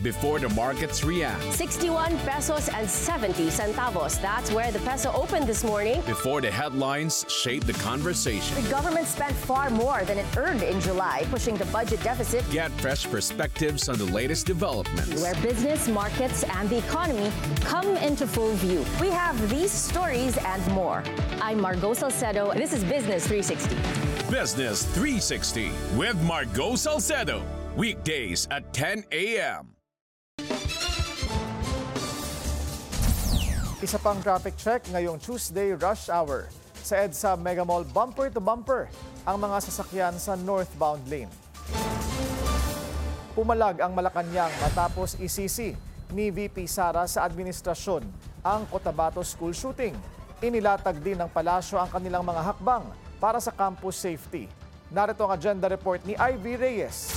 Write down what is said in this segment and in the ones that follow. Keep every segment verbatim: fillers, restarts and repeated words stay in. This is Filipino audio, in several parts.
before the markets react. sixty-one pesos and seventy centavos. That's where the peso opened this morning. Before the headlines shape the conversation. The government spent far more than it earned in July, pushing the budget deficit. Get fresh perspectives on the latest developments. Where business, markets, and the economy come into full view. We have these stories and more. I'm Margot Salcedo. This is Business three sixty. Business three sixty with Margot Salcedo. Weekdays at ten a.m. Isa pang traffic check ngayong Tuesday rush hour. Sa EDSA Mega Mall, bumper to bumper ang mga sasakyan sa northbound lane. Pumalag ang Malacanang matapos isisi ni V P Sara sa administrasyon ang Cotabato School shooting. Inilatag din ng palasyo ang kanilang mga hakbang para sa campus safety. Narito ang agenda report ni Ivy Reyes.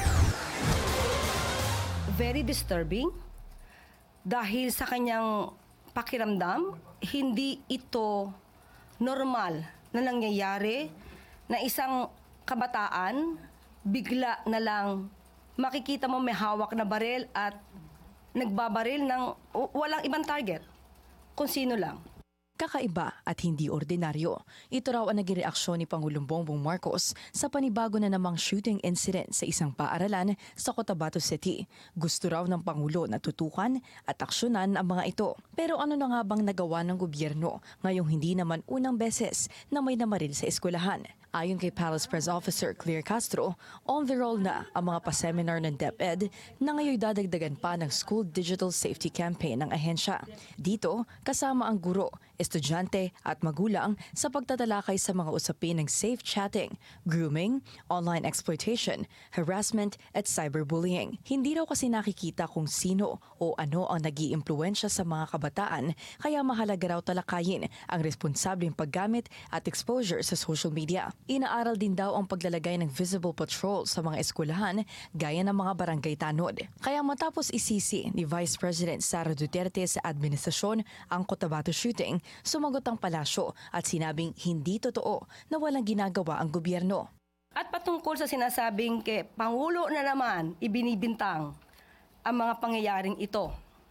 Very disturbing dahil sa kanyang pakiramdam, hindi ito normal na nangyayari na isang kabataan bigla na lang makikita mo may hawak na baril at nagbabaril ng walang ibang target, kung sino lang. Kakaiba at hindi ordinaryo. Ito raw ang naging reaksyon ni Pangulong Bongbong Marcos sa panibago na namang shooting incident sa isang paaralan sa Cotabato City. Gusto raw ng Pangulo na tutukan at aksyonan ang mga ito. Pero ano na nga bang nagawa ng gobyerno ngayong hindi naman unang beses na may namaril sa eskwelahan? Ayon kay Palace Press Officer Claire Castro, on the roll na ang mga paseminar ng DepEd na ngayon dadagdagan pa ng School Digital Safety Campaign ng ahensya. Dito, kasama ang guro, estudyante at magulang sa pagtatalakay sa mga usapin ng safe chatting, grooming, online exploitation, harassment at cyberbullying. Hindi raw kasi nakikita kung sino o ano ang nag-iimpluwensya sa mga kabataan, kaya mahalaga raw talakayin ang responsableng paggamit at exposure sa social media. Inaaral din daw ang paglalagay ng visible patrol sa mga eskwelahan gaya ng mga barangay tanod. Kaya matapos isisi ni Vice President Sara Duterte sa administrasyon ang Cotabato shooting, sumagot ang palasyo at sinabing hindi totoo na walang ginagawa ang gobyerno. At patungkol sa sinasabing kay Pangulo na naman ibinibintang ang mga pangyayaring ito,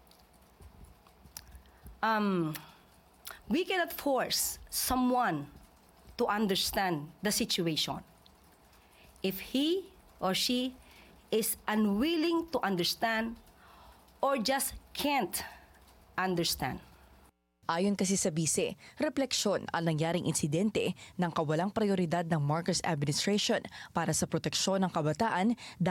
um, we cannot force someone to understand the situation. If he or she is unwilling to understand or just can't understand. Ayon kasi sa bise, refleksyon ang nangyaring insidente ng kawalang prioridad ng Marcos administration para sa proteksyon ng kabataan